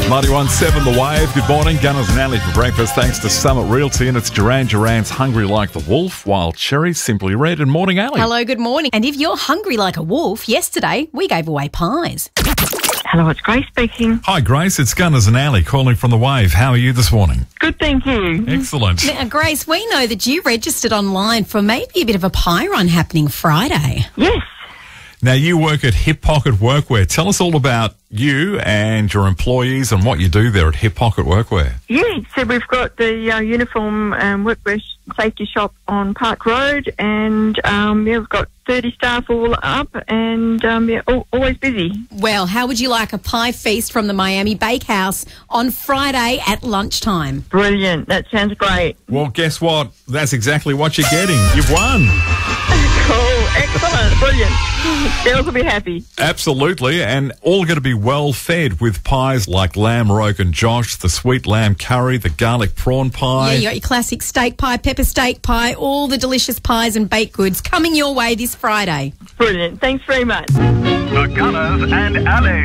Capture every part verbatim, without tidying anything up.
ninety-one point seven The Wave. Good morning. Gunners and Ali for breakfast. Thanks to Summit Realty, and it's Duran Duran's Hungry Like the Wolf, while Cherry Simply Red. And morning, Ali. Hello, good morning. And if you're hungry like a wolf, yesterday we gave away pies. Hello, it's Grace speaking. Hi, Grace. It's Gunners and Ali calling from The Wave. How are you this morning? Good, thank you. Excellent. Now, Grace, we know that you registered online for maybe a bit of a pie run happening Friday. Yes. Now, you work at Hip Pocket Workwear. Tell us all about you and your employees and what you do there at Hip Pocket Workwear. Yeah, so we've got the uh, uniform um, workwear safety shop on Park Road, and um, yeah, we've got thirty staff all up, and um, yeah, all, always busy. Well, how would you like a pie feast from the Miami Bakehouse on Friday at lunchtime? Brilliant. That sounds great. Well, guess what? That's exactly what you're getting. You've won. Cool. Excellent. Brilliant. Girls will be happy. Absolutely, and all going to be well fed with pies like lamb rogan josh, the sweet lamb curry, the garlic prawn pie. Yeah, you got your classic steak pie, pepper steak pie, all the delicious pies and baked goods coming your way this Friday. Brilliant. Thanks very much. The Gunners and Ali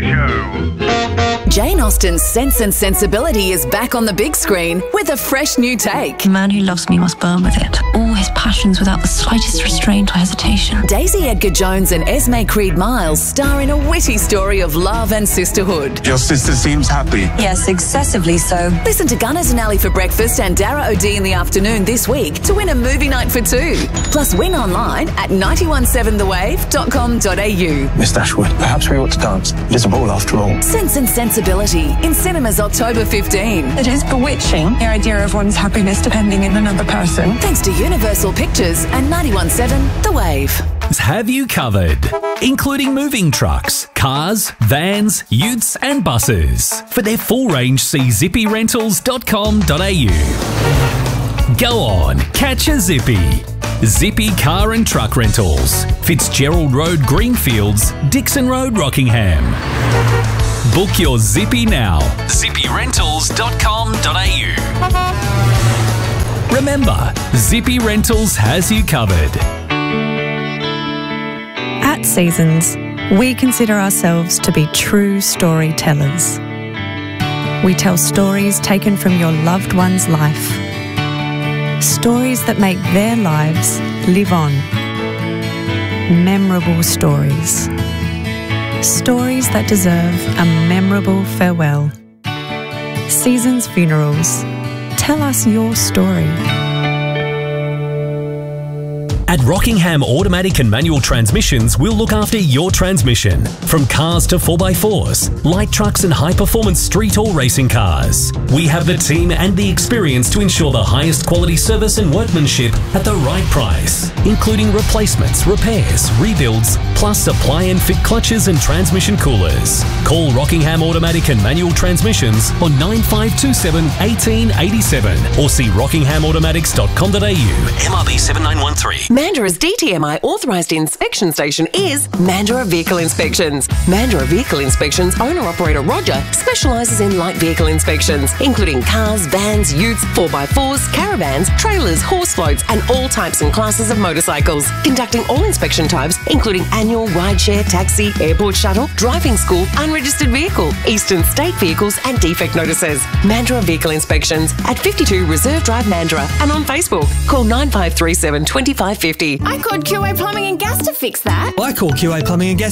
Show. Jane Austen's Sense and Sensibility is back on the big screen with a fresh new take. The man who loves me must burn with it. All his passions without the slightest restraint or hesitation. Daisy Edgar Jones and Esme Creed Miles star in a witty story of love and sisterhood. Your sister seems happy. Yes, excessively so. Listen to Gunners and Ali for breakfast and Dara O'D in the afternoon this week to win a movie night for two. Plus win online at nine one seven the wave dot com dot a u. Miss Dashwood, perhaps we ought to dance. It is a ball after all. Sense and Sensibility in cinemas October fifteenth. It is bewitching, the idea of one's happiness depending on another person. Thanks to Universal Pictures and ninety-one point seven The Wave. Have you covered, including moving trucks, cars, vans, utes and buses. For their full range, see zippy rentals dot com dot a u. Go on, catch a zippy. Zippy Car and Truck Rentals, Fitzgerald Road, Greenfields, Dixon Road, Rockingham. Book your zippy now. zippy rentals dot com dot a u. Remember, Zippy Rentals has you covered. At Seasons, we consider ourselves to be true storytellers. We tell stories taken from your loved one's life. Stories that make their lives live on. Memorable stories. Stories that deserve a memorable farewell. Seasons Funerals. Tell us your story. At Rockingham Automatic and Manual Transmissions, we'll look after your transmission. From cars to four by fours, light trucks and high-performance street or racing cars. We have the team and the experience to ensure the highest quality service and workmanship at the right price, including replacements, repairs, rebuilds, plus supply and fit clutches and transmission coolers. Call Rockingham Automatic and Manual Transmissions on nine five two seven, one eight eight seven or see rockingham automatics dot com dot a u. M R B seven nine one three. Mandurah's D T M I authorised inspection station is Mandurah Vehicle Inspections. Mandurah Vehicle Inspections owner-operator Roger specialises in light vehicle inspections, including cars, vans, utes, four by fours, caravans, trailers, horse floats and all types and classes of motorcycles. Conducting all inspection types, including annual, rideshare, taxi, airport shuttle, driving school, unregistered vehicle, eastern state vehicles and defect notices. Mandurah Vehicle Inspections at fifty-two Reserve Drive, Mandurah, and on Facebook. Call nine five three seven, two five five zero. I called Q A Plumbing and Gas to fix that. I called Q A Plumbing and Gas